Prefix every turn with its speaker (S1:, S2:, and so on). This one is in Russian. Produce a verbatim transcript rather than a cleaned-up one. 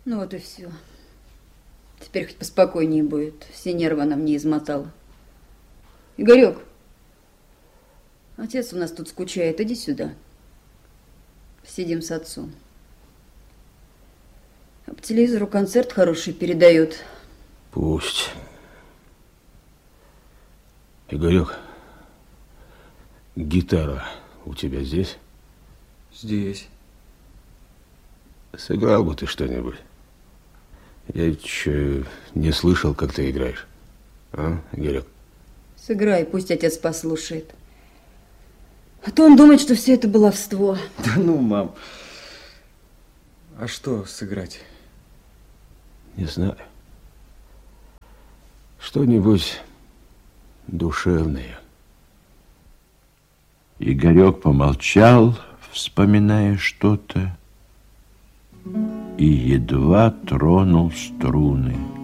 S1: Ну вот и все. Теперь хоть поспокойнее будет. Все нервы она мне измотала. Игорек, отец у нас тут скучает. Иди сюда. Сидим с отцом. А по телевизору концерт хороший передают.
S2: Пусть. Игорек, гитара у тебя здесь?
S3: Здесь.
S2: Сыграл бы ты что-нибудь. Я ведь еще не слышал, как ты играешь. А, Игорек?
S1: Сыграй, пусть отец послушает. А то он думает, что все это баловство.
S3: Да ну, мам. А что сыграть?
S2: Не знаю. Что-нибудь душевное.
S4: Игорек помолчал, вспоминая что-то, и едва тронул струны.